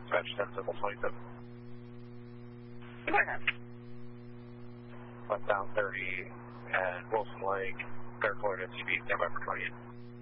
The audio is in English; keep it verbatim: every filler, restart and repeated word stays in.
Dispatch ten Symbol twenty-seven. Westbound thirty and Wilson Lake, Fair Florida T V, stand by for twenty-eight.